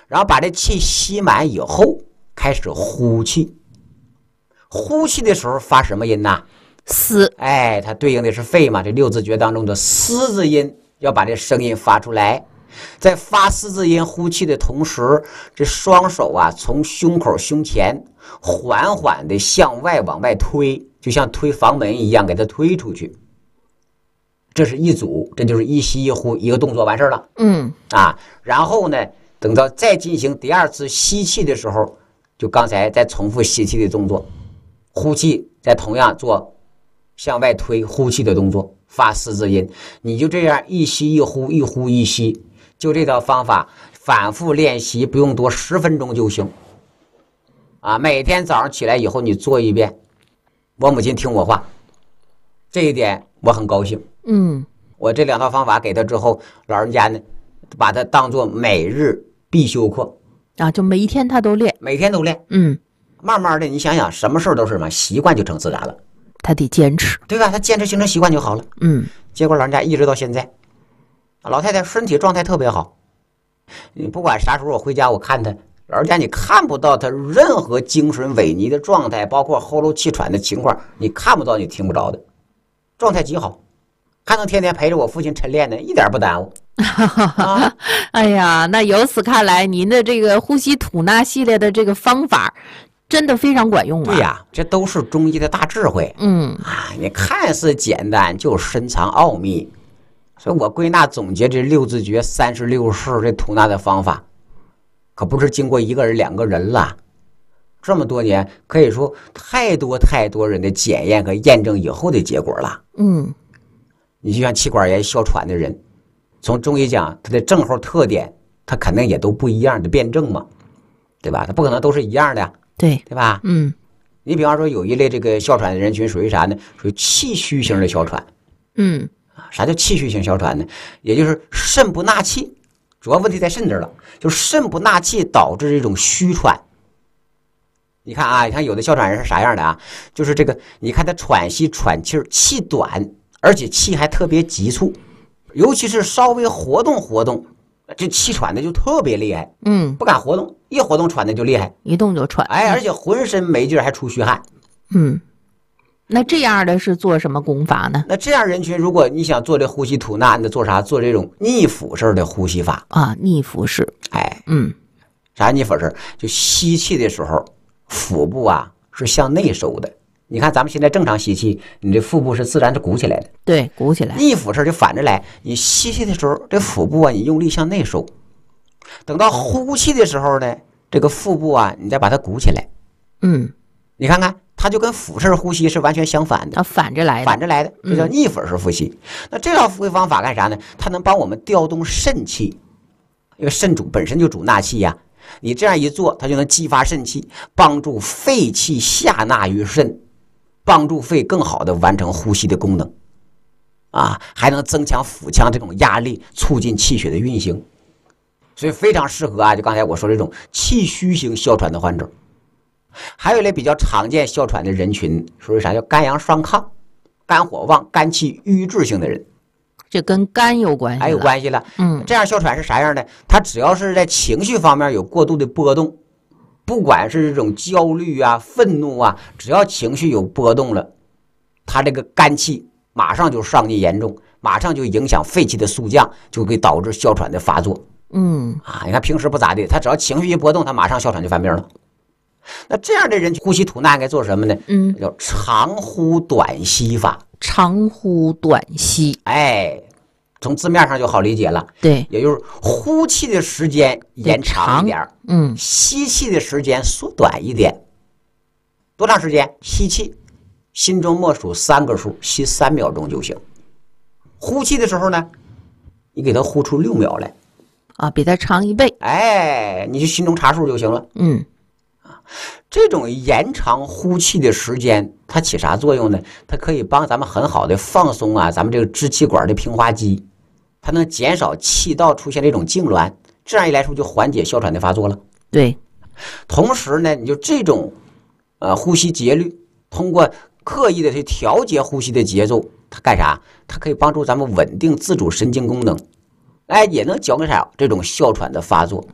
然后把这气吸满以后，开始呼气。呼气的时候发什么音呢？ 嘶。 哎，它对应的是肺嘛，这六字诀当中的嘶字音，要把这声音发出来。在发嘶字音呼气的同时，这双手啊从胸口胸前缓缓的向外往外推，就像推房门一样给它推出去。这是一组，这就是一吸一呼一个动作完事了。然后呢，等到再进行第二次吸气的时候，就刚才再重复吸气的动作，呼气再同样做向外推呼气的动作，发嘶字音。你就这样一吸一呼，一呼一吸，就这套方法反复练习，不用多10分钟就行。每天早上起来以后你做一遍，我母亲听我话，这一点我很高兴。我这2套方法给他之后，老人家呢把它当做每日必修课就每一天他都练， 每天都练。慢慢的你想想，什么事都是什么习惯就成自然了， 他得坚持， 对吧？他坚持形成习惯就好了。结果老人家一直到现在，老太太身体状态特别好。你不管啥时候我回家我看她，老人家你看不到她任何精神萎靡的状态，包括喉咙气喘的情况，你看不到你听不着的，状态极好，还能天天陪着我父亲晨练呢，一点不耽误。 哎呀，那由此看来，您的这个呼吸吐纳系列的这个方法真的非常管用啊！ 对呀，这都是中医的大智慧。你看似简单，就深藏奥秘。所以我归纳总结这6字诀、36式这吐纳的方法，可不是经过1个人、2个人了，这么多年，可以说太多人的检验和验证以后的结果了。你就像气管炎、哮喘的人，从中医讲，它的症候特点，它肯定也都不一样的辩证嘛，对吧？它不可能都是一样的呀，对吧？你比方说有一类这个哮喘的人群属于啥呢？属于气虚型的哮喘。啥叫气虚型哮喘呢？也就是肾不纳气，主要问题在肾这儿了，就肾不纳气导致这种虚喘。你看有的哮喘人是啥样的啊？就是这个，你看他喘息喘气气短，而且气还特别急促，尤其是稍微活动，这气喘的就特别厉害。不敢活动，一活动喘的就厉害， 一动就喘。 而且浑身没劲，还出虚汗。 那这样的是做什么功法呢？ 那这样人群，如果你想做这呼吸吐纳，那做啥？做这种逆腹式的呼吸法逆腹式。 啥逆腹式？就吸气的时候，腹部是向内收的。你看咱们现在正常吸气，你这腹部是自然是鼓起来的。 对，鼓起来。 逆腹式就反着来，你吸气的时候，这腹部你用力向内收。等到呼气的时候呢，这个腹部你再把它鼓起来。你看看。它就跟腹式呼吸是完全相反的， 反着来的， 这叫逆腹式呼吸。那这套呼吸方法干啥呢？它能帮我们调动肾气，因为肾本身就主纳气呀。你这样一做，它就能激发肾气，帮助肺气下纳于肾，帮助肺更好的完成呼吸的功能还能增强腹腔这种压力，促进气血的运行，所以非常适合就刚才我说这种气虚型哮喘的患者。还有一类比较常见哮喘的人群，属于啥？叫肝阳上亢、肝火旺、肝气郁滞性的人。 这跟肝有关系了， 还有关系了。这样哮喘是啥样的？他只要是在情绪方面有过度的波动，不管是这种焦虑愤怒只要情绪有波动了，他这个肝气马上就上逆严重，马上就影响肺气的肃降，就会导致哮喘的发作。你看平时不咋地，他只要情绪一波动，他马上哮喘就犯病了。那这样的人呼吸吐纳应该做什么呢？叫长呼短吸法。 长呼短吸， 从字面上就好理解了。 对， 也就是呼气的时间延长一点，吸气的时间缩短一点。多长时间？吸气，心中默数3个数，吸3秒钟就行。呼气的时候呢，你给它呼出6秒来， 比它长1倍。 你就心中查数就行了。这种延长呼气的时间，它起啥作用呢？它可以帮咱们很好的放松咱们这个支气管的平滑肌，它能减少气道出现这种痉挛，这样一来说就缓解哮喘的发作了。 对， 同时呢，你就这种呼吸节律，通过刻意的去调节呼吸的节奏，它干啥？它可以帮助咱们稳定自主神经功能，也能减少这种哮喘的发作。